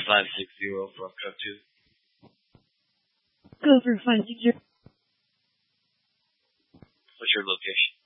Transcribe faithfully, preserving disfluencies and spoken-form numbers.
five six zero for truck two. Go for five six zero. What's your location?